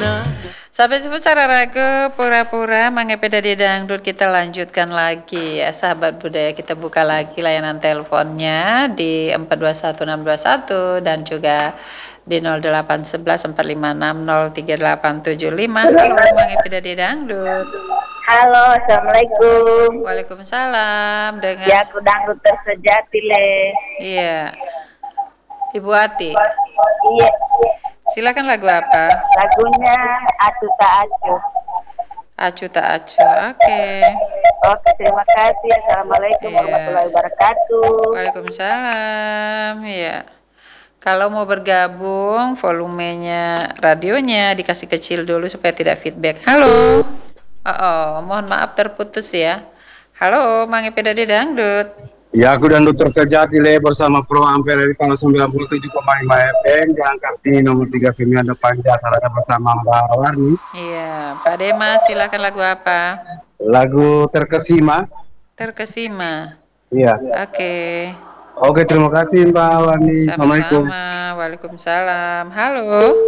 Sampai jumpa secara ragu pura-pura mengepeda di dangdut. Kita lanjutkan lagi ya sahabat budaya. Kita buka lagi layanan teleponnya di 421621 dan juga di 0811 456 03875. Halo mengepeda di dangdut. Halo, assalamualaikum. Waalaikumsalam dengan Ya, aku dangdut tersejati le. iya Ibu Ati. Iya, Silakan lagu apa? lagunya Acu Tak Acu. Acu tak acu. Oke. Oke, terima kasih. Assalamualaikum Iya. warahmatullahi wabarakatuh. Waalaikumsalam. Iya. Kalau mau bergabung, volumenya radionya dikasih kecil dulu supaya tidak feedback. Halo. Mohon maaf terputus ya. Halo, Mang Epeda di Dangdut. Ya, aku dan Dr. Sejati le bersama Pro Ampere dari Palo 97,5 FM Jalan Kartini nomor 39 depan jasa bersama Mbak Warni. Iya, Pak Demas silakan lagu apa? Lagu Terkesima. Terkesima. Iya. Oke. Oke, terima kasih Mbak Warni. Assalamualaikum. Sama-sama. Waalaikumsalam. Halo.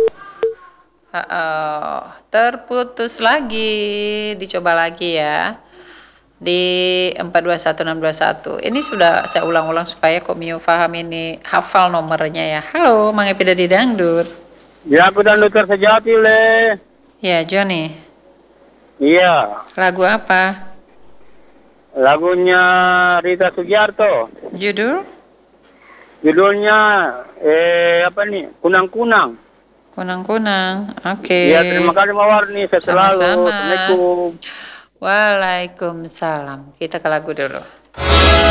Terputus lagi. Dicoba lagi ya. Di 421621. Ini sudah saya ulang-ulang supaya Komio paham ini, hafal nomornya ya. Halo, Mang Epida di Dangdut. Ya, aku dan Dr. Sejati le. Ya, Joni. Iya, Lagu apa? lagunya Rita Sugiarto. Judul? Judulnya apa nih? Kunang-kunang. Kunang-kunang. Oke. Ya, terima kasih Mbak Warni. Saya selalu. Sama-sama. Assalamualaikum. Waalaikumsalam. Kita ke lagu dulu.